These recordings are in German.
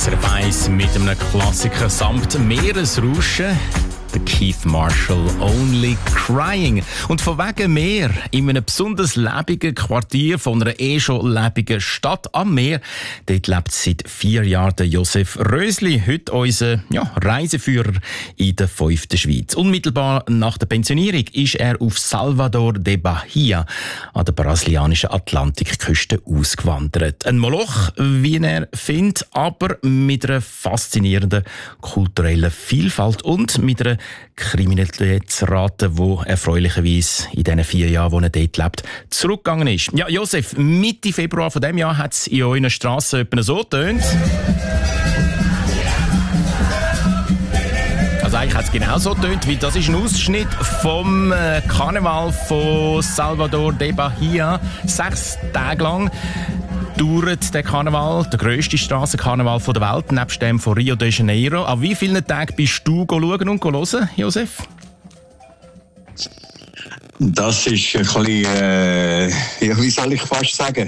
SRF 1 mit einem Klassiker samt Meeresrauschen. Der Keith Marshall, Only Crying. Und von wegen Meer, in einem besonders lebigen Quartier von einer schon lebigen Stadt am Meer, dort lebt seit 4 Jahren der Josef Rösli, heute unser Reiseführer in der 5. Schweiz. Unmittelbar nach der Pensionierung ist er auf Salvador de Bahia an der brasilianischen Atlantikküste ausgewandert. Ein Moloch, wie er findet, aber mit einer faszinierenden kulturellen Vielfalt und mit einer Kriminalitätsrate, die erfreulicherweise in diesen 4 Jahren, wo er dort lebt, zurückgegangen ist. Ja, Josef, Mitte Februar von diesem Jahr hat es in euren Strassen etwa so getönt. Also eigentlich hat es genau so getönt, weil das ist ein Ausschnitt vom Karneval von Salvador de Bahia. 6 Tage lang dauert der Karneval, der grösste Strassenkarneval der Welt, nebst dem von Rio de Janeiro. An wie vielen Tagen bist du schauen und hören, Josef? Das ist ein bisschen, wie soll ich fast sagen?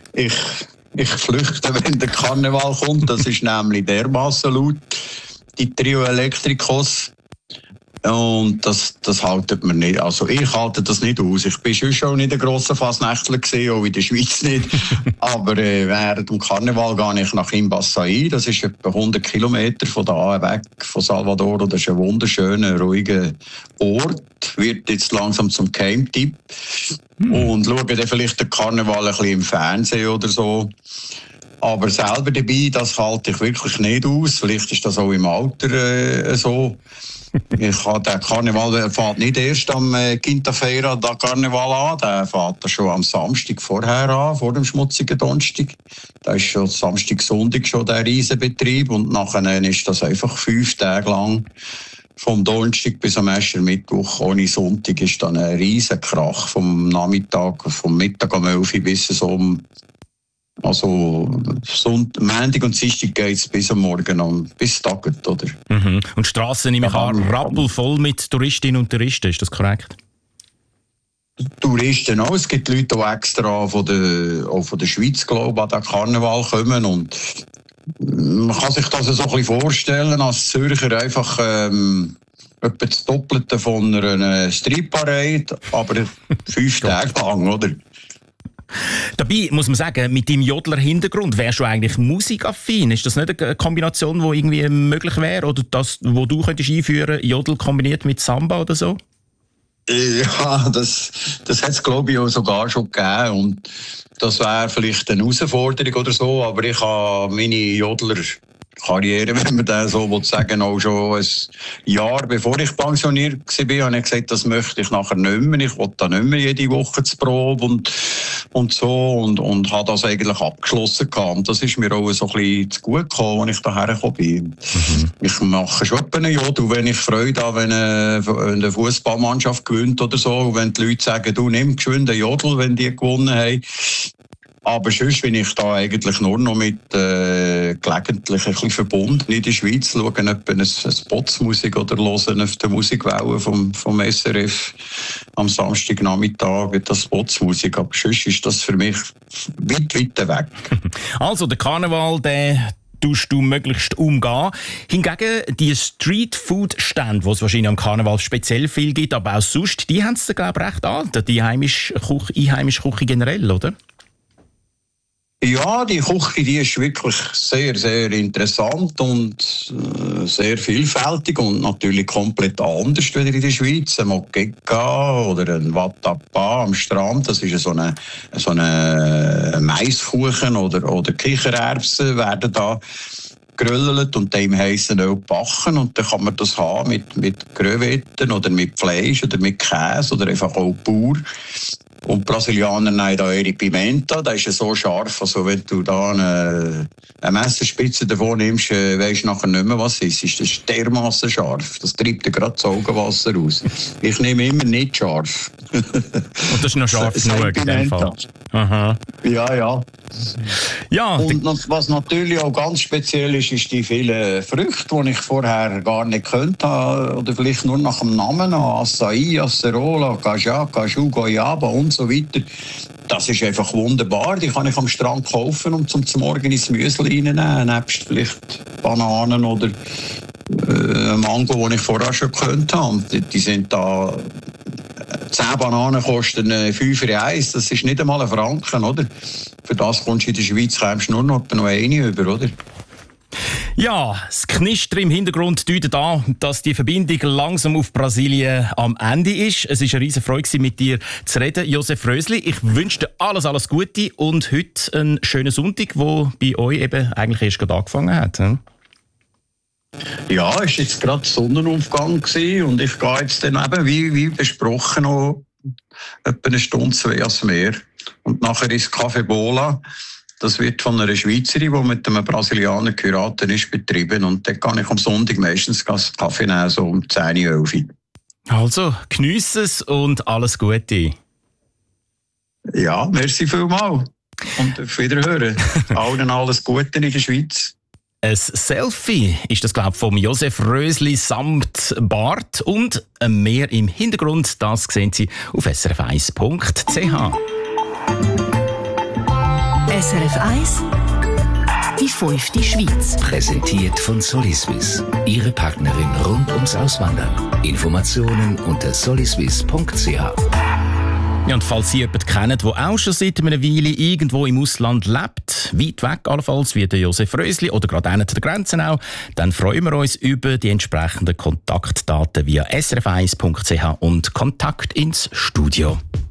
Ich flüchte, wenn der Karneval kommt. Das ist nämlich dermassen laut, die Trio Electricos. Und das haltet man nicht. Also ich halte das nicht aus. Ich bin schon nicht ein grosser Fasnächtler gewesen, auch in der Schweiz nicht. Aber während dem Karneval gehe ich nach Imbassai. Das ist etwa 100 Kilometer von da weg, von Salvador. Das ist ein wunderschöner, ruhiger Ort. Wird jetzt langsam zum Geheimtipp. Und schaue dann vielleicht den Karneval ein bisschen im Fernsehen oder so. Aber selber dabei, das halte ich wirklich nicht aus. Vielleicht ist das auch im Alter so. Ich habe den Karneval fährt nicht erst am Quinta-Feira da Karneval an, der fährt schon am Samstag vorher an, vor dem schmutzigen Donnerstag. Da ist schon Samstag, Sonntag schon der Riesenbetrieb und nachher ist das einfach 5 Tage lang. Vom Donnerstag bis am ersten Mittwoch, ohne Sonntag, ist dann ein Riesenkrach vom Nachmittag, vom Mittag um 11 Uhr bis so also Montag und Dienstag geht es bis am Morgen bis Tagend, oder? Mhm. Und die Strassen, nehme ich an, rappelvoll mit Touristinnen und Touristen, ist das korrekt? Touristen auch. Es gibt Leute, die extra von der Schweiz, glaube ich, an den Karneval kommen. Und man kann sich das so ein bisschen vorstellen, als Zürcher einfach etwa das Doppelte von einer Streetparade, aber 5 Tage lang, oder? Dabei muss man sagen, mit deinem Jodler-Hintergrund wärst du eigentlich musikaffin. Ist das nicht eine Kombination, die irgendwie möglich wäre? Oder das, wo du könntest einführen, Jodel kombiniert mit Samba oder so? Ja, das hat es, glaube ich, auch sogar schon gegeben. Und das wäre vielleicht eine Herausforderung oder so. Aber ich habe meine Jodler-Karriere, wenn man das so sagen will, auch schon ein Jahr bevor ich pensioniert war, habe ich gesagt, das möchte ich nachher nicht mehr. Ich will da nicht mehr jede Woche zur Probe und so und habe das eigentlich abgeschlossen gehabt. Und das ist mir auch so ein bisschen zu gut gekommen, als ich daher gekommen bin. Ich mache schon einen Jodel, wenn ich Freude habe, wenn eine Fußballmannschaft gewinnt oder so. Und wenn die Leute sagen, du nimm geschwind einen Jodel, wenn die gewonnen haben. Aber sonst bin ich da eigentlich nur noch mit gelegentlich ein bisschen verbunden in der Schweiz, schauen etwa eine Spotsmusik oder hören auf der Musikwelle vom SRF am Samstagnachmittag das Spotsmusik. Aber sonst ist das für mich weit weg. Also der Karneval, den tust du möglichst umgehen. Hingegen die Street-Food-Stände, die es wahrscheinlich am Karneval speziell viel gibt, aber auch sonst, die haben es, glaube ich, recht an. Die einheimische Küche generell, oder? Ja, die Küche, die ist wirklich sehr, sehr interessant und sehr vielfältig und natürlich komplett anders wieder in der Schweiz. Ein Moqueca oder ein Vatapá am Strand, das ist so eine Maiskuchen oder Kichererbsen werden da geröllert und dann im heissen Öl gebacken und dann kann man das haben mit Crevetten oder mit Fleisch oder mit Käse oder einfach auch pur. Und die Brasilianer nehmen da ihre Pimenta, das ist ja so scharf, also wenn du da eine Messerspitze davon nimmst, weisst du nachher nicht mehr, was es ist. Das ist dermassen scharf, das treibt dir gerade das Augenwasser raus. Ich nehme immer nicht scharf. Und das ist noch scharf genug in dem Fall. Aha. Ja. Ja, und was natürlich auch ganz speziell ist die vielen Früchte, die ich vorher gar nicht gekannt habe, oder vielleicht nur nach dem Namen, Acai, Acerola, Cajá, Caju, Goiaba und so weiter. das ist einfach wunderbar. Die kann ich am Strand kaufen und zum Morgen ins Müsli reinnehmen, nebst vielleicht Bananen oder Mango, die ich vorher schon gekannt habe. Die sind da 10 Bananen kosten 5,1 €. Das ist nicht einmal ein Franken, oder? Für das kommst du in der Schweiz nur noch eine über, oder? Ja, das Knistern im Hintergrund deutet an, dass die Verbindung langsam auf Brasilien am Ende ist. Es war eine riesige Freude, mit dir zu reden, Josef Rösli. Ich wünsche dir alles Gute und heute einen schönen Sonntag, der bei euch eben eigentlich erst gerade angefangen hat. Ja, es war jetzt gerade Sonnenaufgang und ich gehe jetzt dann eben, wie besprochen, noch etwa eine Stunde, 2 ans Meer. Und nachher ist Café Bola. Das wird von einer Schweizerin, die mit einem Brasilianer geheiratet ist, betrieben. Und dort kann ich am Sonntag meistens Kaffee nehmen, so um 10, 11 Uhr. Also, geniesse es und alles Gute. Ja, merci vielmals. Und auf Wiederhören. Allen alles Gute in der Schweiz. Ein Selfie ist das, glaube ich, vom Josef Rösli samt Bart und ein Meer im Hintergrund. Das sehen Sie auf srf1.ch. SRF 1, die 5. Schweiz. Präsentiert von Soliswiss. Ihre Partnerin rund ums Auswandern. Informationen unter soliswiss.ch. Ja, und falls Sie jemanden kennen, der auch schon seit einer Weile irgendwo im Ausland lebt, weit weg allenfalls, wie der Josef Rösli oder gerade einer der Grenzen auch, dann freuen wir uns über die entsprechenden Kontaktdaten via srf1.ch und Kontakt ins Studio.